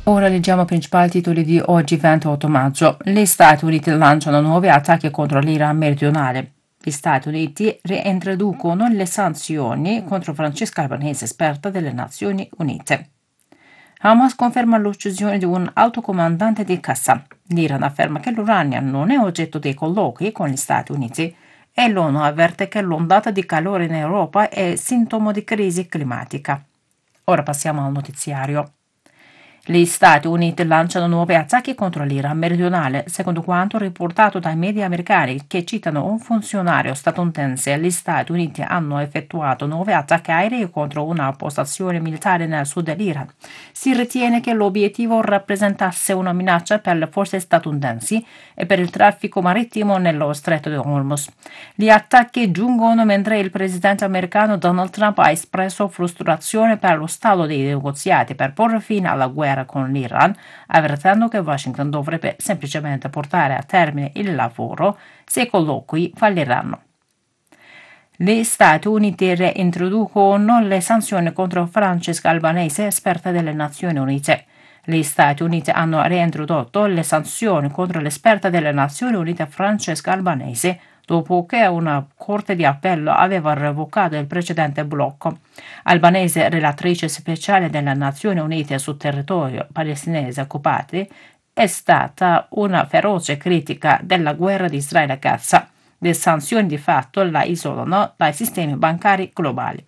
Ora leggiamo i principali titoli di oggi 28 maggio. Gli Stati Uniti lanciano nuovi attacchi contro l'Iran meridionale. Gli Stati Uniti reintroducono le sanzioni contro Francesca Albanese, esperta delle Nazioni Unite. Hamas conferma l'uccisione di un alto comandante di Qassam. L'Iran afferma che l'uranio non è oggetto dei colloqui con gli Stati Uniti e l'ONU avverte che l'ondata di calore in Europa è sintomo di crisi climatica. Ora passiamo al notiziario. Gli Stati Uniti lanciano nuovi attacchi contro l'Iran meridionale, secondo quanto riportato dai media americani che citano un funzionario statunitense. Gli Stati Uniti hanno effettuato nuovi attacchi aerei contro una postazione militare nel sud dell'Iran. Si ritiene che l'obiettivo rappresentasse una minaccia per le forze statunitensi e per il traffico marittimo nello stretto di Hormuz. Gli attacchi giungono mentre il presidente americano Donald Trump ha espresso frustrazione per lo stallo dei negoziati per porre fine alla guerra con l'Iran, avvertendo che Washington dovrebbe semplicemente portare a termine il lavoro se i colloqui falliranno. Gli Stati Uniti reintroducono le sanzioni contro Francesca Albanese, esperta delle Nazioni Unite. Gli Stati Uniti hanno reintrodotto le sanzioni contro l'esperta delle Nazioni Unite Francesca Albanese dopo che una corte di appello aveva revocato il precedente blocco. Albanese, relatrice speciale delle Nazioni Unite sul territorio palestinese occupato, è stata una feroce critica della guerra di Israele a Gaza. Le sanzioni di fatto la isolano dai sistemi bancari globali.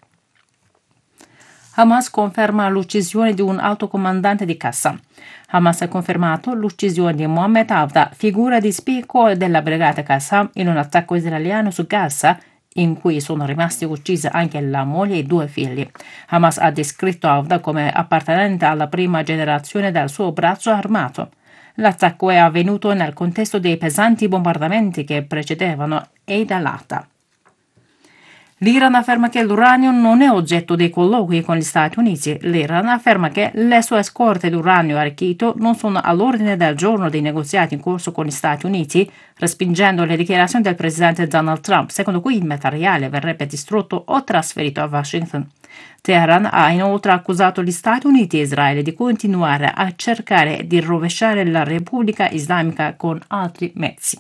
Hamas conferma l'uccisione di un alto comandante di Qassam. Hamas ha confermato l'uccisione di Mohammed Hafda, figura di spicco della brigata Qassam, in un attacco israeliano su Gaza, in cui sono rimasti uccisi anche la moglie e i 2 figli. Hamas ha descritto Hafda come appartenente alla prima generazione del suo braccio armato. L'attacco è avvenuto nel contesto dei pesanti bombardamenti che precedevano Eid al-Adha. L'Iran afferma che l'uranio non è oggetto dei colloqui con gli Stati Uniti. L'Iran afferma che le sue scorte di uranio arricchito non sono all'ordine del giorno dei negoziati in corso con gli Stati Uniti, respingendo le dichiarazioni del presidente Donald Trump, secondo cui il materiale verrebbe distrutto o trasferito a Washington. Teheran ha inoltre accusato gli Stati Uniti e Israele di continuare a cercare di rovesciare la Repubblica Islamica con altri mezzi.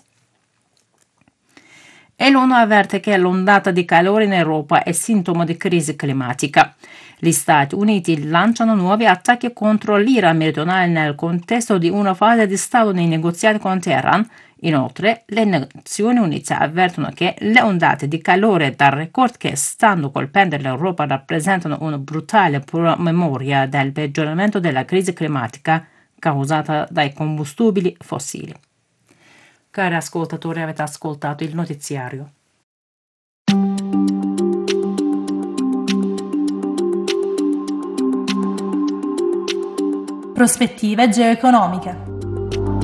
E l'ONU avverte che l'ondata di calore in Europa è sintomo di crisi climatica. Gli Stati Uniti lanciano nuovi attacchi contro l'Iran meridionale nel contesto di una fase di stallo nei negoziati con Teheran. Inoltre, le Nazioni Unite avvertono che le ondate di calore dal record che stanno colpendo l'Europa rappresentano una brutale memoria del peggioramento della crisi climatica causata dai combustibili fossili. Cari ascoltatori, avete ascoltato il notiziario. Prospettive geoeconomiche.